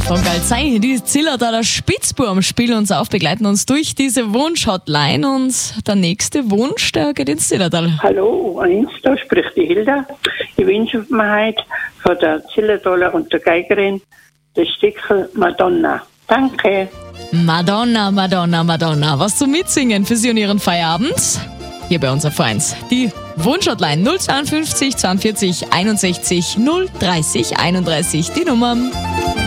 von Galzei, die Zillertaler Spitzburm spielen uns auf, begleiten uns durch diese Wunsch-Hotline und der nächste Wunsch, der geht ins Zillertal. Hallo, da spricht die Hilda. Ich wünsche mir heute von der Zillertaler und der Geigerin das Stückchen Madonna. Danke. Madonna, Madonna, Madonna. Was zum Mitsingen für Sie und Ihren Feierabend? Hier bei uns auf 1. Die Wunsch-Hotline 052 42 61 030 31, die Nummer.